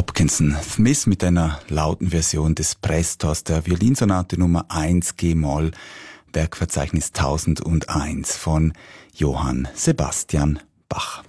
Hopkinson Smith mit einer lauten Version des Prestos der Violinsonate Nummer 1 G-Moll, Werkverzeichnis 1001 von Johann Sebastian Bach.